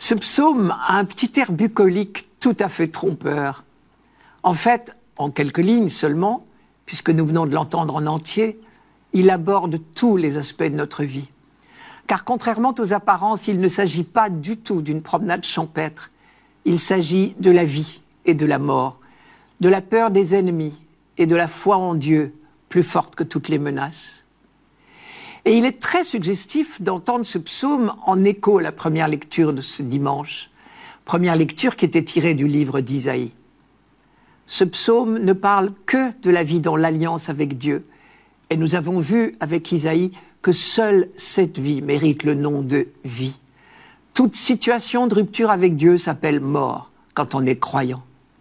Ce psaume a un petit air bucolique tout à fait trompeur. En fait, en quelques lignes seulement, puisque nous venons de l'entendre en entier, il aborde tous les aspects de notre vie. Car contrairement aux apparences, il ne s'agit pas du tout d'une promenade champêtre. Il s'agit de la vie et de la mort, de la peur des ennemis et de la foi en Dieu, plus forte que toutes les menaces. Et il est très suggestif d'entendre ce psaume en écho à la première lecture de ce dimanche, première lecture qui était tirée du livre d'Isaïe. Ce psaume ne parle que de la vie dans l'alliance avec Dieu. Et nous avons vu avec Isaïe que seule cette vie mérite le nom de vie. Toute situation de rupture avec Dieu s'appelle mort quand on est croyant.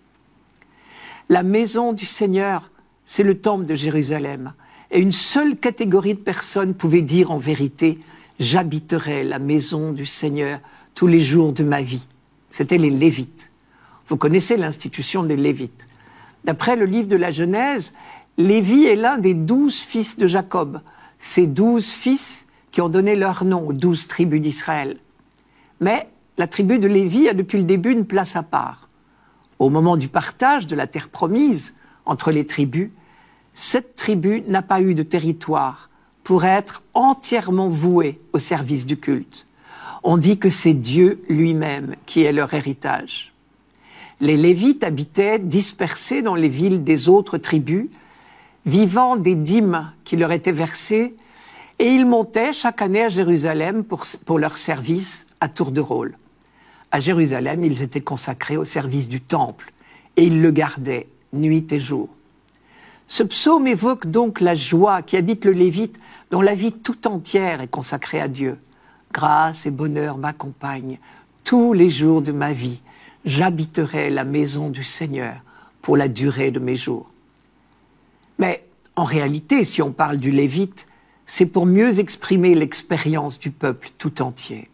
La maison du Seigneur, c'est le temple de Jérusalem. Et une seule catégorie de personnes pouvait dire en vérité « J'habiterai la maison du Seigneur tous les jours de ma vie ». C'était les Lévites. Vous connaissez l'institution des Lévites. D'après le livre de la Genèse, Lévi est l'un des 12 fils de Jacob. Ces 12 fils qui ont donné leur nom aux 12 tribus d'Israël. Mais la tribu de Lévi a depuis le début une place à part. Au moment du partage de la terre promise entre les tribus, cette tribu n'a pas eu de territoire pour être entièrement vouée au service du culte. On dit que c'est Dieu lui-même qui est leur héritage. Les Lévites habitaient dispersés dans les villes des autres tribus, vivant des dîmes qui leur étaient versées, et ils montaient chaque année à Jérusalem pour leur service à tour de rôle. À Jérusalem, ils étaient consacrés au service du temple, et ils le gardaient nuit et jour. Ce psaume évoque donc la joie qui habite le Lévite, dont la vie tout entière est consacrée à Dieu. Grâce et bonheur m'accompagnent tous les jours de ma vie. J'habiterai la maison du Seigneur pour la durée de mes jours. Mais en réalité, si on parle du Lévite, c'est pour mieux exprimer l'expérience du peuple tout entier.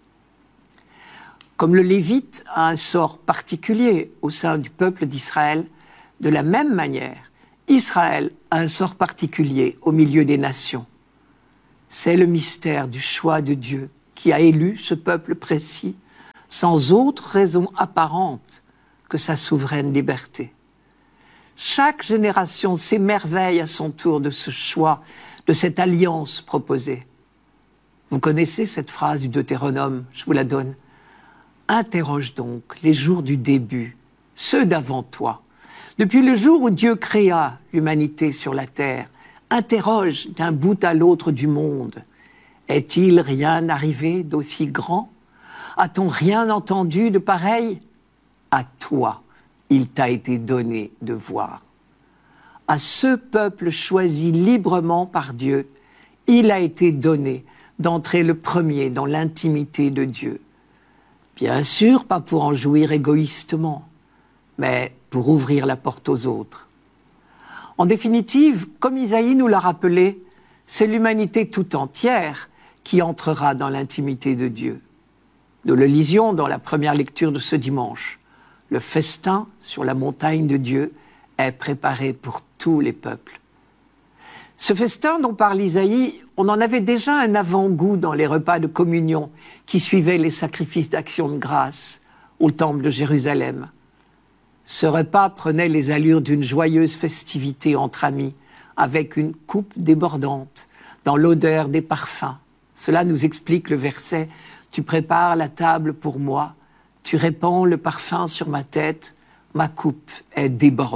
Comme le Lévite a un sort particulier au sein du peuple d'Israël, de la même manière, Israël a un sort particulier au milieu des nations. C'est le mystère du choix de Dieu qui a élu ce peuple précis sans autre raison apparente que sa souveraine liberté. Chaque génération s'émerveille à son tour de ce choix, de cette alliance proposée. Vous connaissez cette phrase du Deutéronome, je vous la donne. Interroge donc les jours du début, ceux d'avant toi. Depuis le jour où Dieu créa l'humanité sur la terre, interroge d'un bout à l'autre du monde. Est-il rien arrivé d'aussi grand? A-t-on rien entendu de pareil? À toi, il t'a été donné de voir. À ce peuple choisi librement par Dieu, il a été donné d'entrer le premier dans l'intimité de Dieu. Bien sûr, pas pour en jouir égoïstement, mais pour ouvrir la porte aux autres. En définitive, comme Isaïe nous l'a rappelé, c'est l'humanité tout entière qui entrera dans l'intimité de Dieu. Nous le lisions dans la première lecture de ce dimanche. Le festin sur la montagne de Dieu est préparé pour tous les peuples. Ce festin dont parle Isaïe, on en avait déjà un avant-goût dans les repas de communion qui suivaient les sacrifices d'action de grâce au temple de Jérusalem. Ce repas prenait les allures d'une joyeuse festivité entre amis, avec une coupe débordante, dans l'odeur des parfums. Cela nous explique le verset « Tu prépares la table pour moi, tu répands le parfum sur ma tête, ma coupe est débordante. »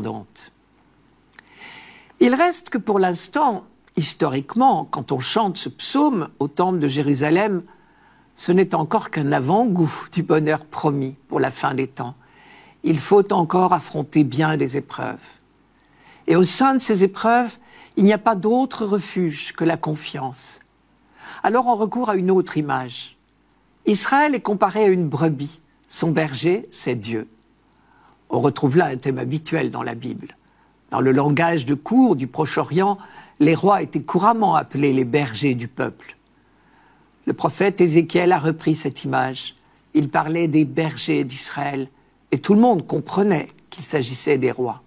Il reste que pour l'instant, historiquement, quand on chante ce psaume au temple de Jérusalem, ce n'est encore qu'un avant-goût du bonheur promis pour la fin des temps. Il faut encore affronter bien des épreuves. Et au sein de ces épreuves, il n'y a pas d'autre refuge que la confiance. Alors on recourt à une autre image. Israël est comparé à une brebis. Son berger, c'est Dieu. On retrouve là un thème habituel dans la Bible. Dans le langage de cour du Proche-Orient, les rois étaient couramment appelés les bergers du peuple. Le prophète Ézéchiel a repris cette image. Il parlait des bergers d'Israël et tout le monde comprenait qu'il s'agissait des rois.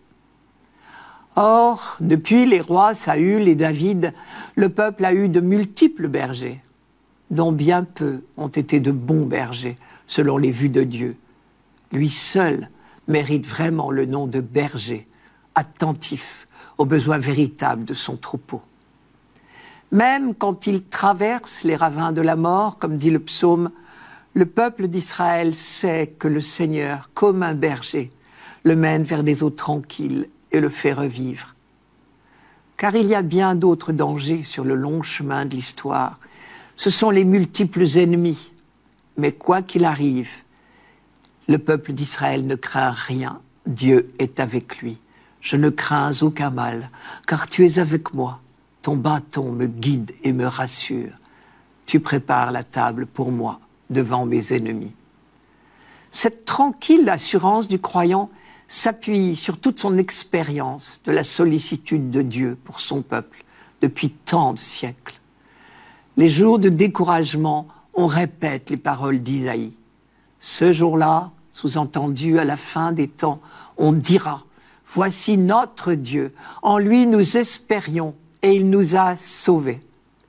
Or, depuis les rois Saül et David, le peuple a eu de multiples bergers. dont bien peu ont été de bons bergers, selon les vues de Dieu. Lui seul mérite vraiment le nom de berger, attentif aux besoins véritables de son troupeau. Même quand il traverse les ravins de la mort, comme dit le psaume, le peuple d'Israël sait que le Seigneur, comme un berger, le mène vers des eaux tranquilles et le fait revivre. Car il y a bien d'autres dangers sur le long chemin de l'histoire. Ce sont les multiples ennemis. Mais quoi qu'il arrive, le peuple d'Israël ne craint rien. Dieu est avec lui. Je ne crains aucun mal, car tu es avec moi. Ton bâton me guide et me rassure. Tu prépares la table pour moi devant mes ennemis. Cette tranquille assurance du croyant s'appuie sur toute son expérience de la sollicitude de Dieu pour son peuple depuis tant de siècles. Les jours de découragement, on répète les paroles d'Isaïe. Ce jour-là, sous-entendu à la fin des temps, on dira « Voici notre Dieu, en lui nous espérions et il nous a sauvés. »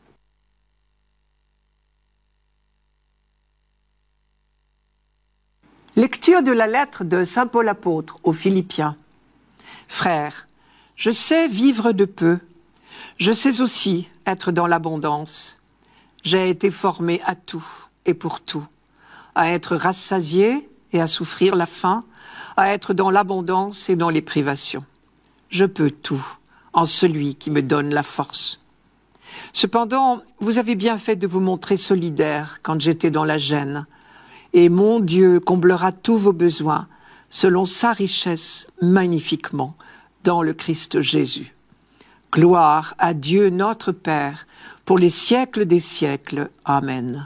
Lecture de la lettre de saint Paul apôtre aux Philippiens. Frères, je sais vivre de peu, je sais aussi être dans l'abondance. J'ai été formé à tout et pour tout, à être rassasié et à souffrir la faim, à être dans l'abondance et dans les privations. Je peux tout en celui qui me donne la force. Cependant, vous avez bien fait de vous montrer solidaire quand j'étais dans la gêne, et mon Dieu comblera tous vos besoins selon sa richesse magnifiquement dans le Christ Jésus. Gloire à Dieu notre Père pour les siècles des siècles. Amen.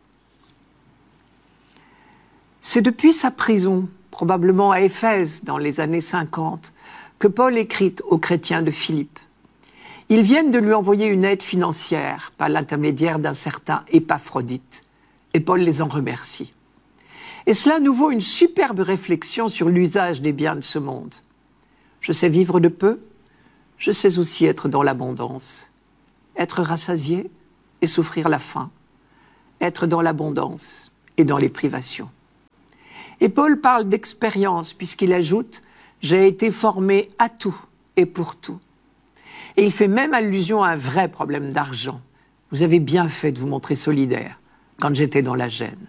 C'est depuis sa prison, probablement à Éphèse dans les années 50, que Paul écrit aux chrétiens de Philippe. Ils viennent de lui envoyer une aide financière par l'intermédiaire d'un certain Épaphrodite, et Paul les en remercie. Et cela nous vaut une superbe réflexion sur l'usage des biens de ce monde. Je sais vivre de peu, je sais aussi être dans l'abondance, être rassasié et souffrir la faim, être dans l'abondance et dans les privations. Et Paul parle d'expérience puisqu'il ajoute « J'ai été formé à tout et pour tout ». Et il fait même allusion à un vrai problème d'argent. Vous avez bien fait de vous montrer solidaire quand j'étais dans la gêne.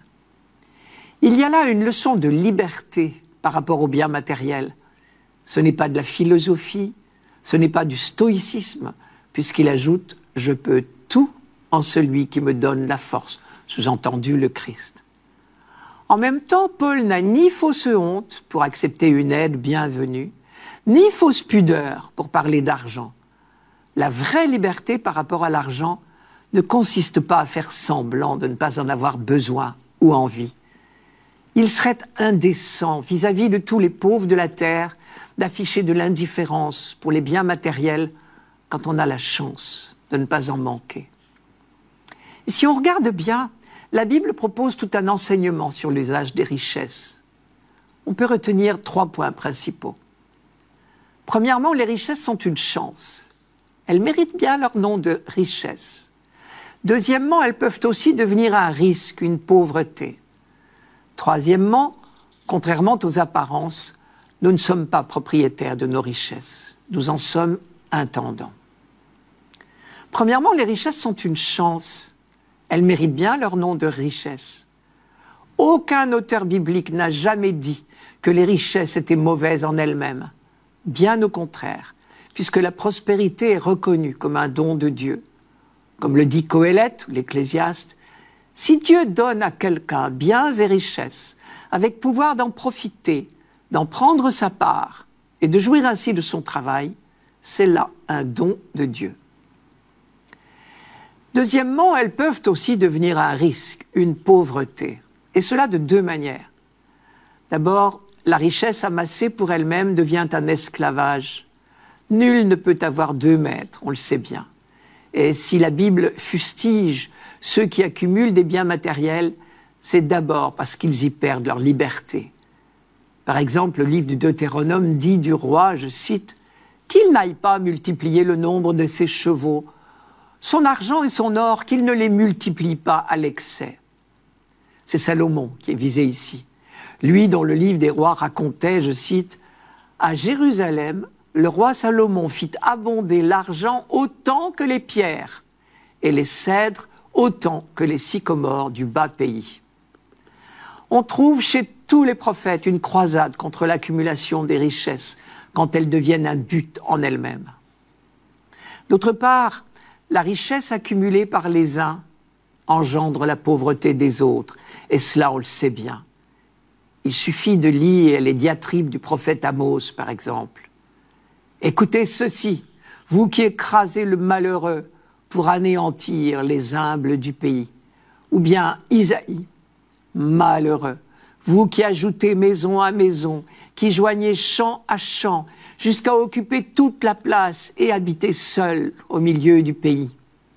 Il y a là une leçon de liberté par rapport aux biens matériels. Ce n'est pas de la philosophie, ce n'est pas du stoïcisme, puisqu'il ajoute « Je peux tout en celui qui me donne la force », sous-entendu le Christ. En même temps, Paul n'a ni fausse honte pour accepter une aide bienvenue, ni fausse pudeur pour parler d'argent. La vraie liberté par rapport à l'argent ne consiste pas à faire semblant de ne pas en avoir besoin ou envie. Il serait indécent vis-à-vis de tous les pauvres de la terre d'afficher de l'indifférence pour les biens matériels quand on a la chance de ne pas en manquer. Et si on regarde bien, la Bible propose tout un enseignement sur l'usage des richesses. On peut retenir 3 points principaux. Premièrement, les richesses sont une chance. Elles méritent bien leur nom de richesse. Deuxièmement, elles peuvent aussi devenir un risque, une pauvreté. Troisièmement, contrairement aux apparences, nous ne sommes pas propriétaires de nos richesses. Nous en sommes intendants. Premièrement, les richesses sont une chance. Elles méritent bien leur nom de richesse. Aucun auteur biblique n'a jamais dit que les richesses étaient mauvaises en elles-mêmes. Bien au contraire, puisque la prospérité est reconnue comme un don de Dieu. Comme le dit Coëlette ou l'Ecclésiaste, si Dieu donne à quelqu'un biens et richesses, avec pouvoir d'en profiter, d'en prendre sa part et de jouir ainsi de son travail, c'est là un don de Dieu. Deuxièmement, elles peuvent aussi devenir un risque, une pauvreté, et cela de 2 manières. D'abord, la richesse amassée pour elle-même devient un esclavage. Nul ne peut avoir 2 maîtres, on le sait bien. Et si la Bible fustige ceux qui accumulent des biens matériels, c'est d'abord parce qu'ils y perdent leur liberté. Par exemple, le livre du Deutéronome dit du roi, je cite, « qu'il n'aille pas multiplier le nombre de ses chevaux, son argent et son or, qu'il ne les multiplie pas à l'excès. C'est Salomon qui est visé ici. Lui dont le livre des rois racontait, je cite, « À Jérusalem, le roi Salomon fit abonder l'argent autant que les pierres, et les cèdres autant que les sycomores du bas pays. » On trouve chez tous les prophètes une croisade contre l'accumulation des richesses quand elles deviennent un but en elles-mêmes. D'autre part, la richesse accumulée par les uns engendre la pauvreté des autres, et cela on le sait bien. Il suffit de lire les diatribes du prophète Amos, par exemple. « Écoutez ceci, vous qui écrasez le malheureux pour anéantir les humbles du pays. » Ou bien Isaïe, « Malheureux, vous qui ajoutez maison à maison, qui joignez champ à champ, jusqu'à occuper toute la place et habiter seul au milieu du pays. »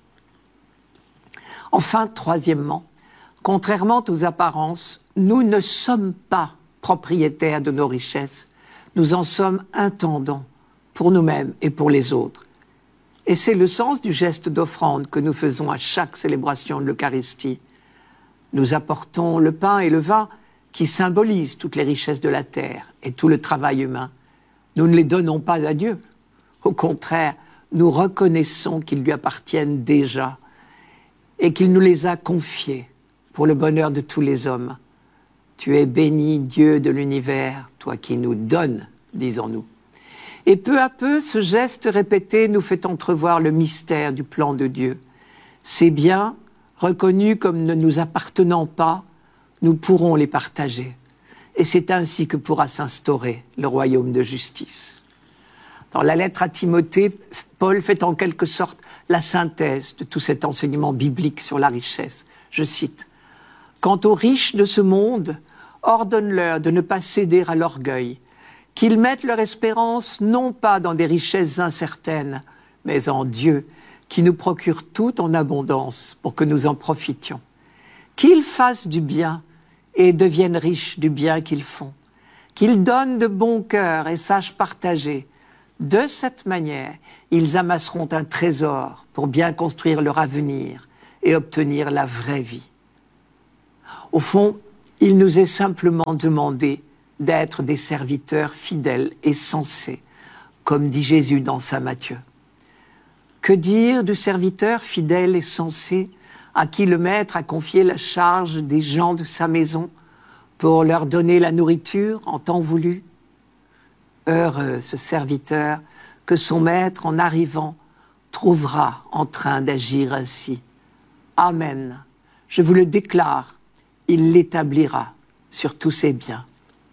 Enfin, troisièmement, contrairement aux apparences, nous ne sommes pas propriétaires de nos richesses, nous en sommes intendants pour nous-mêmes et pour les autres. Et c'est le sens du geste d'offrande que nous faisons à chaque célébration de l'Eucharistie. Nous apportons le pain et le vin qui symbolisent toutes les richesses de la terre et tout le travail humain. Nous ne les donnons pas à Dieu. Au contraire, nous reconnaissons qu'ils lui appartiennent déjà et qu'il nous les a confiés pour le bonheur de tous les hommes. Tu es béni, Dieu de l'univers, toi qui nous donnes, disons-nous. Et peu à peu, ce geste répété nous fait entrevoir le mystère du plan de Dieu. Ces biens, reconnus comme ne nous appartenant pas, nous pourrons les partager. Et c'est ainsi que pourra s'instaurer le royaume de justice. Dans la lettre à Timothée, Paul fait en quelque sorte la synthèse de tout cet enseignement biblique sur la richesse. Je cite, « Quant aux riches de ce monde, ordonne-leur de ne pas céder à l'orgueil, qu'ils mettent leur espérance non pas dans des richesses incertaines, mais en Dieu, qui nous procure tout en abondance pour que nous en profitions. Qu'ils fassent du bien et deviennent riches du bien qu'ils font. Qu'ils donnent de bon cœur et sachent partager. De cette manière, ils amasseront un trésor pour bien construire leur avenir et obtenir la vraie vie. » Au fond, il nous est simplement demandé d'être des serviteurs fidèles et sensés, comme dit Jésus dans saint Matthieu. Que dire du serviteur fidèle et sensé à qui le maître a confié la charge des gens de sa maison pour leur donner la nourriture en temps voulu? Heureux ce serviteur que son maître, en arrivant, trouvera en train d'agir ainsi. Amen. Je vous le déclare, il l'établira sur tous ses biens.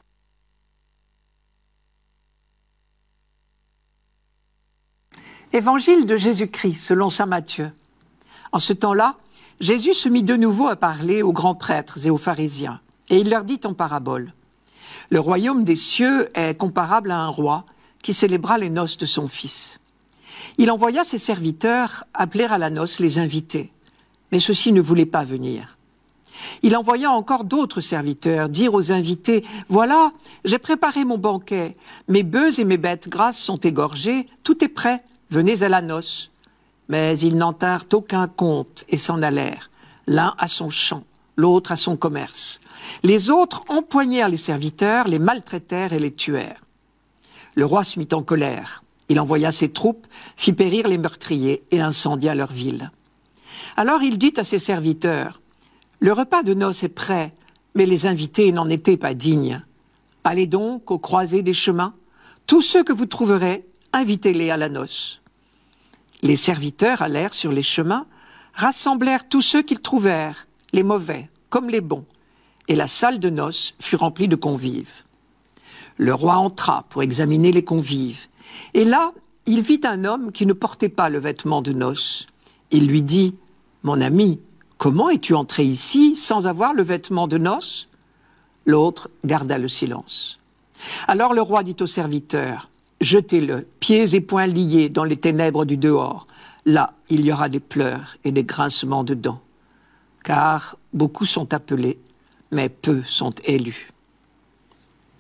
Évangile de Jésus-Christ selon saint Matthieu. En ce temps-là, Jésus se mit de nouveau à parler aux grands prêtres et aux pharisiens, et il leur dit en parabole. Le royaume des cieux est comparable à un roi qui célébra les noces de son fils. Il envoya ses serviteurs appeler à la noce les invités, mais ceux-ci ne voulaient pas venir. Il envoya encore d'autres serviteurs dire aux invités « Voilà, j'ai préparé mon banquet, mes bœufs et mes bêtes grasses sont égorgés, tout est prêt, venez à la noce. » Mais ils n'en tinrent aucun compte et s'en allèrent, l'un à son champ, l'autre à son commerce. Les autres empoignèrent les serviteurs, les maltraitèrent et les tuèrent. Le roi se mit en colère. Il envoya ses troupes, fit périr les meurtriers et incendia leur ville. Alors il dit à ses serviteurs, « Le repas de noces est prêt, mais les invités n'en étaient pas dignes. Allez donc aux croisées des chemins. Tous ceux que vous trouverez, invitez-les à la noce. » Les serviteurs allèrent sur les chemins, rassemblèrent tous ceux qu'ils trouvèrent, les mauvais comme les bons, et la salle de noces fut remplie de convives. Le roi entra pour examiner les convives, et là, il vit un homme qui ne portait pas le vêtement de noces. Il lui dit, « Mon ami, comment es-tu entré ici sans avoir le vêtement de noces ?» L'autre garda le silence. Alors le roi dit aux serviteurs, « Jetez-le, pieds et poings liés dans les ténèbres du dehors. Là, il y aura des pleurs et des grincements de dents. Car beaucoup sont appelés, mais peu sont élus. »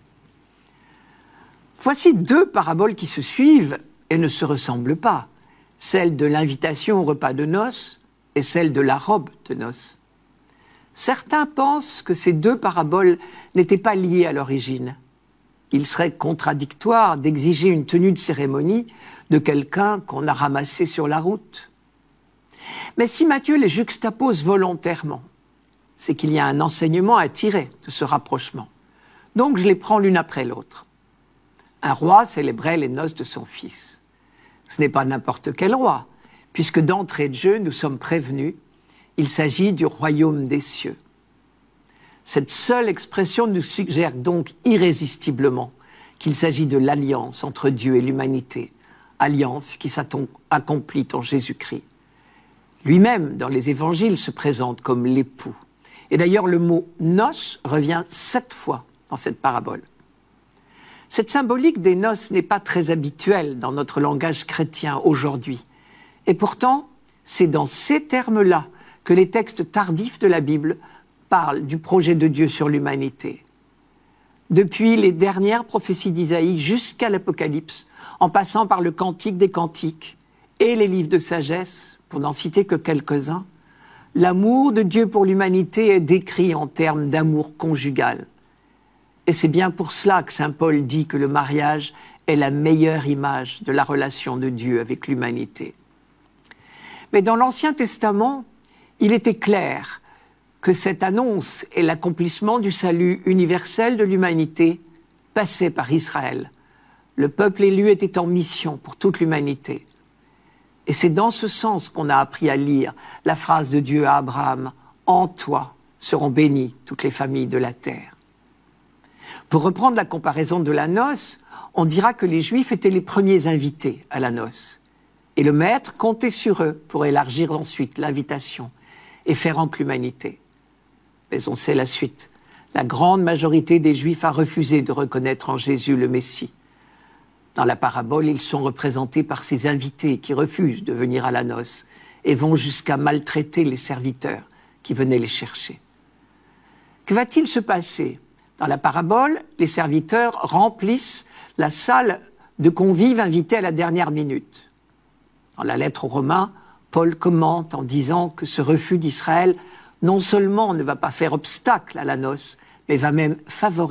Voici deux paraboles qui se suivent et ne se ressemblent pas. celle de l'invitation au repas de noces et celle de la robe de noces. Certains pensent que ces deux paraboles n'étaient pas liées à l'origine. Il serait contradictoire d'exiger une tenue de cérémonie de quelqu'un qu'on a ramassé sur la route. Mais si Matthieu les juxtapose volontairement, c'est qu'il y a un enseignement à tirer de ce rapprochement. Donc je les prends l'une après l'autre. Un roi célébrait les noces de son fils. Ce n'est pas n'importe quel roi, puisque d'entrée de jeu, nous sommes prévenus, il s'agit du royaume des cieux. Cette seule expression nous suggère donc irrésistiblement qu'il s'agit de l'alliance entre Dieu et l'humanité, alliance qui s'accomplit en Jésus-Christ. Lui-même, dans les évangiles, se présente comme l'époux. Et d'ailleurs, le mot « noces » revient 7 fois dans cette parabole. Cette symbolique des noces n'est pas très habituelle dans notre langage chrétien aujourd'hui. Et pourtant, c'est dans ces termes-là que les textes tardifs de la Bible parlent du projet de Dieu sur l'humanité. Depuis les dernières prophéties d'Isaïe jusqu'à l'Apocalypse, en passant par le Cantique des Cantiques et les livres de sagesse, pour n'en citer que quelques-uns, l'amour de Dieu pour l'humanité est décrit en termes d'amour conjugal. Et c'est bien pour cela que saint Paul dit que le mariage est la meilleure image de la relation de Dieu avec l'humanité. Mais dans l'Ancien Testament, il était clair que cette annonce et l'accomplissement du salut universel de l'humanité passaient par Israël. Le peuple élu était en mission pour toute l'humanité. Et c'est dans ce sens qu'on a appris à lire la phrase de Dieu à Abraham « En toi seront bénies toutes les familles de la terre ». Pour reprendre la comparaison de la noce, on dira que les Juifs étaient les premiers invités à la noce. Et le Maître comptait sur eux pour élargir ensuite l'invitation et faire entre l'humanité. Mais on sait la suite. La grande majorité des Juifs a refusé de reconnaître en Jésus le Messie. Dans la parabole, ils sont représentés par ces invités qui refusent de venir à la noce et vont jusqu'à maltraiter les serviteurs qui venaient les chercher. Que va-t-il se passer ? Dans la parabole, les serviteurs remplissent la salle de convives invités à la dernière minute. Dans la lettre aux Romains, Paul commente en disant que ce refus d'Israël non seulement ne va pas faire obstacle à la noce, mais va même favoriser